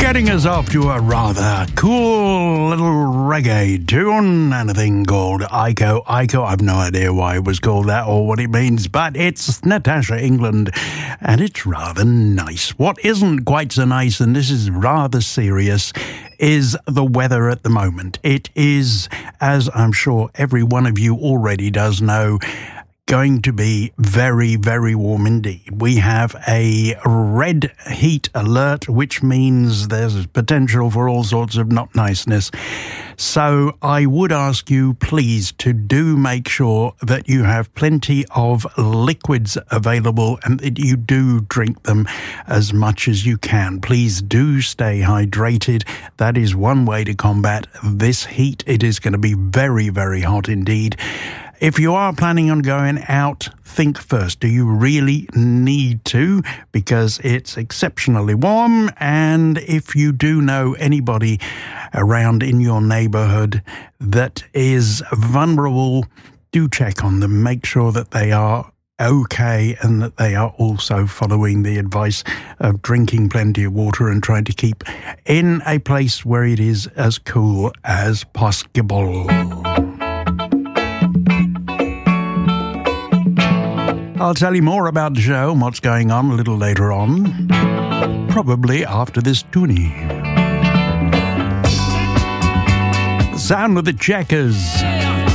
Getting us off to a rather cool little reggae tune and a thing called Iko. Iko, I've no idea why it was called that or what it means, but it's Natasha England and it's rather nice. What isn't quite so nice, and this is rather serious, is the weather at the moment. It is, as I'm sure every one of you already does know, going to be very, very warm indeed. We have a red heat alert, which means there's potential for all sorts of not niceness. So I would ask you, please, to do make sure that you have plenty of liquids available and that you do drink them as much as you can. Please do stay hydrated. That is one way to combat this heat. It is going to be very, very hot indeed. If you are planning on going out, think first. Do you really need to? Because it's exceptionally warm. And if you do know anybody around in your neighborhood that is vulnerable, do check on them. Make sure that they are okay and that they are also following the advice of drinking plenty of water and trying to keep in a place where it is as cool as possible. I'll tell you more about the show and what's going on a little later on, probably after this toonie. The sound of the Checkers.